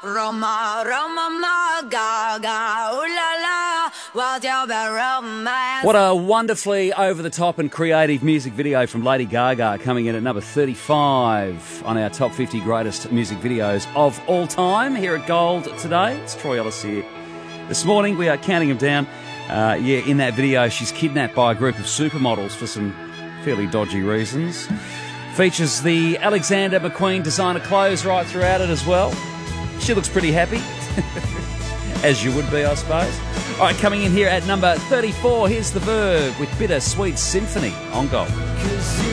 Roma, Roma, ma, Gaga, ooh la la, what's your romance? What a wonderfully over-the-top and creative music video from Lady Gaga, coming in at number 35 on our top 50 greatest music videos of all time here at Gold today. It's Troy Ellis here. This morning we are counting them down. In that video she's kidnapped by a group of supermodels for some fairly dodgy reasons. Features the Alexander McQueen designer clothes right throughout it as well. She looks pretty happy, as you would be, I suppose. All right, coming in here at number 34, here's The Verve with Bittersweet Symphony on Gold.